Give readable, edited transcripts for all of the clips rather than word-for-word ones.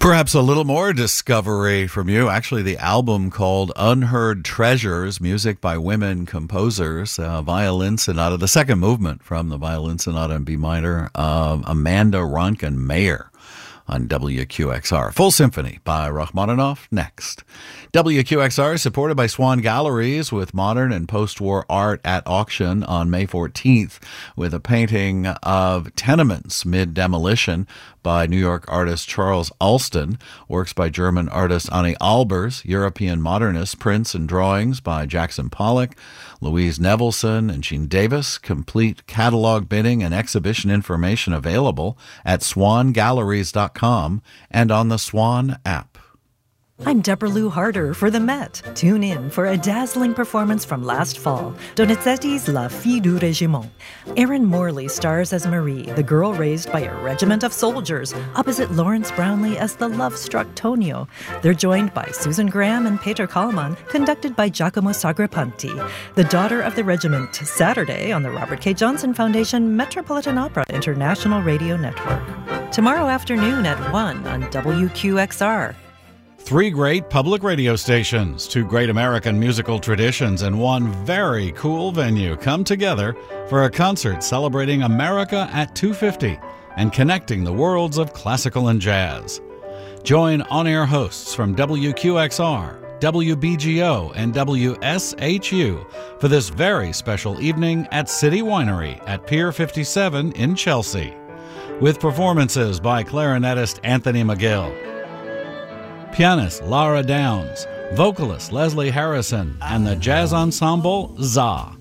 Perhaps a little more discovery from you. Actually, the album called Unheard Treasures, music by women composers, violin sonata, the second movement from the violin sonata in B minor, Amanda Ronkin Mayer on WQXR. Full Symphony by Rachmaninoff next. WQXR is supported by Swan Galleries with modern and post-war art at auction on May 14th with a painting of Tenements Mid-Demolition by New York artist Charles Alston, works by German artist Annie Albers, European modernist prints and drawings by Jackson Pollock, Louise Nevelson, and Jean Davis. Complete catalog bidding and exhibition information available at swangalleries.com and on the Swan app. I'm Deborah Lou Harder for the Met. Tune in for a dazzling performance from last fall, Donizetti's La Fille du Régiment. Erin Morley stars as Marie, the girl raised by a regiment of soldiers, opposite Lawrence Brownlee as the love-struck Tonio. They're joined by Susan Graham and Peter Kallman, conducted by Giacomo Sagrapanti. The Daughter of the Regiment, Saturday on the Robert K. Johnson Foundation Metropolitan Opera International Radio Network. Tomorrow afternoon at 1 on WQXR. Three great public radio stations, two great American musical traditions, and one very cool venue come together for a concert celebrating America at 250 and connecting the worlds of classical and jazz. Join on-air hosts from WQXR, WBGO, and WSHU for this very special evening at City Winery at Pier 57 in Chelsea, with performances by clarinetist Anthony McGill, pianist Lara Downs, vocalist Leslie Harrison, and the jazz ensemble ZA.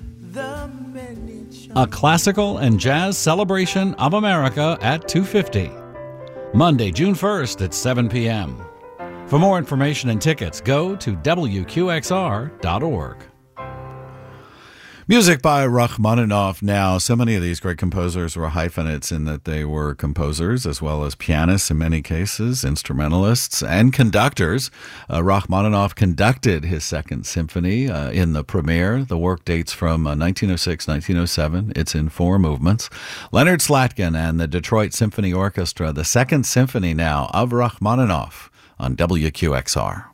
A classical and jazz celebration of America at 250. Monday, June 1st at 7 p.m. For more information and tickets, go to WQXR.org. Music by Rachmaninoff now. So many of these great composers were hyphenates in that they were composers as well as pianists in many cases, instrumentalists, and conductors. Rachmaninoff conducted his Second Symphony in the premiere. The work dates from 1906, 1907. It's in 4 movements. Leonard Slatkin and the Detroit Symphony Orchestra, the Second Symphony now of Rachmaninoff on WQXR.